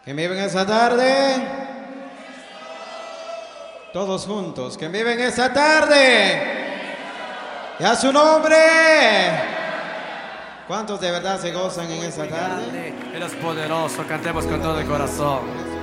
Que viven esa tarde. Todos juntos. Que viven esa tarde. Y a su nombre. ¿Cuántos de verdad se gozan en esa tarde? Él es poderoso, cantemos con todo el corazón.